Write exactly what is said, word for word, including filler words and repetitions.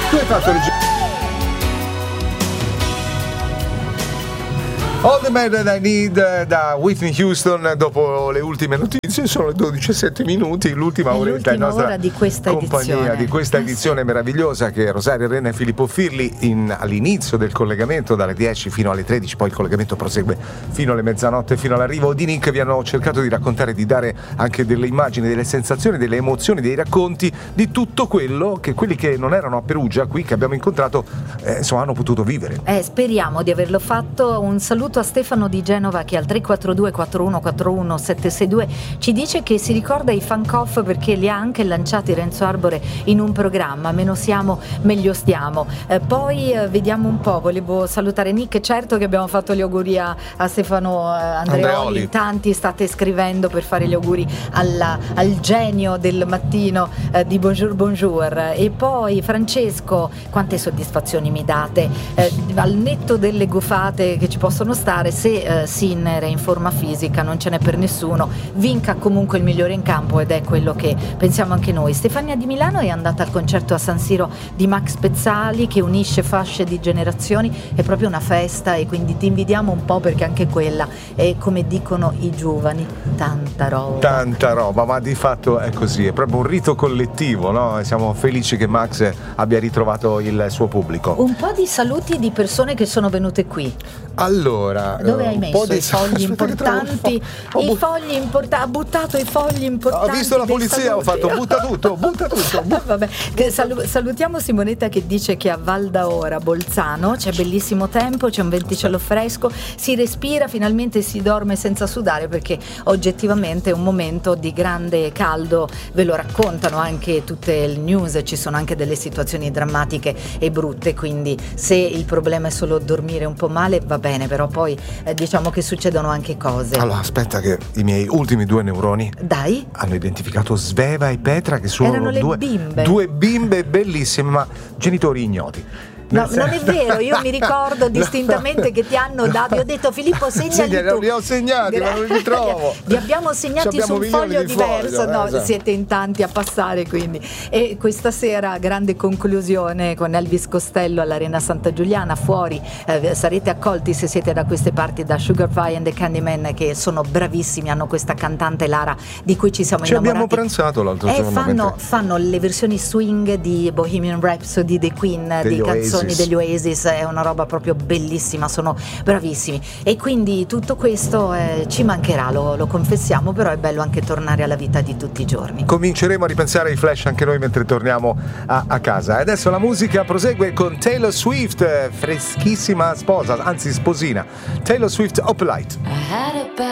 Tu hai fatto il All the Man That I Need da Whitney Houston. Dopo le ultime notizie sono le dodici e sette minuti, l'ultima oretta in nostra ora di questa compagnia edizione. di questa edizione meravigliosa che Rosario Renna e Filippo Firli in, all'inizio del collegamento dalle dieci fino alle tredici, poi il collegamento prosegue fino alle mezzanotte, fino all'arrivo di Nick. Vi hanno cercato di raccontare, di dare anche delle immagini, delle sensazioni, delle emozioni, dei racconti di tutto quello che quelli che non erano a Perugia qui che abbiamo incontrato eh, insomma hanno potuto vivere. Eh, speriamo di averlo fatto. Un saluto a Stefano di Genova che al tre quattro due quattro uno quattro uno sette sei due ci dice che si ricorda i Fancoff perché li ha anche lanciati Renzo Arbore in un programma. Meno siamo meglio stiamo. Eh, poi eh, vediamo un po', volevo salutare Nick, certo che abbiamo fatto gli auguri a, a Stefano eh, Andreoli. Andreoli. Tanti state scrivendo per fare gli auguri alla, al genio del mattino eh, di Bonjour Bonjour. E poi Francesco, quante soddisfazioni mi date, eh, al netto delle gufate che ci possono stare, se eh, Sinner è in forma fisica non ce n'è per nessuno, vinca comunque il migliore in campo ed è quello che pensiamo anche noi. Stefania di Milano è andata al concerto a San Siro di Max Pezzali che unisce fasce di generazioni, è proprio una festa e quindi ti invidiamo un po' perché anche quella è, come dicono i giovani, tanta roba. Tanta roba, ma di fatto è così, è proprio un rito collettivo, no? E siamo felici che Max abbia ritrovato il suo pubblico. Un po' di saluti di persone che sono venute qui. Allora, dove hai un messo po' di- i fogli Aspetta che trovo importanti? il fo- ho I bu- fogli importanti, ha buttato i fogli importanti. Ho visto la dei polizia, ho saluti. fatto butta tutto, butta tutto. bu- Vabbè, che salu- salutiamo Simonetta che dice che a Val d'Aora, Bolzano, c'è bellissimo tempo, c'è un venticello fresco, si respira, finalmente si dorme senza sudare perché oggettivamente è un momento di grande caldo, ve lo raccontano anche tutte le news, ci sono anche delle situazioni drammatiche e brutte, quindi se il problema è solo dormire un po' male va bene, però poi eh, diciamo che succedono anche cose. Allora, aspetta che i miei ultimi due neuroni Dai. hanno identificato Sveva e Petra che sono Erano le due bimbe. due bimbe bellissime, ma genitori ignoti. No, non è vero, io mi ricordo distintamente che ti hanno dato, io ho detto Filippo segnali Segna, tu. li ho segnati, ma non li trovo. Li abbiamo segnati Ci abbiamo su un milioni foglio di diverso, fogli, no, eh, esatto. siete in tanti a passare quindi. E questa sera grande conclusione con Elvis Costello all'Arena Santa Giuliana, fuori eh, sarete accolti se siete da queste parti da Sugar Pie and the Candyman che sono bravissimi, hanno questa cantante Lara di cui ci siamo Ci innamorati. abbiamo pranzato l'altro Eh, giorno. fanno, mentre- fanno le versioni swing di Bohemian Rhapsody, dei Queen, Degli di canzoni Oasis. degli Oasis, è una roba proprio bellissima, sono bravissimi e quindi tutto questo eh, ci mancherà, lo, lo confessiamo, però è bello anche tornare alla vita di tutti i giorni. Cominceremo a ripensare ai flash anche noi mentre torniamo a, a casa. E adesso la musica prosegue con Taylor Swift, eh, freschissima sposa, anzi sposina. Taylor Swift, Hope Light.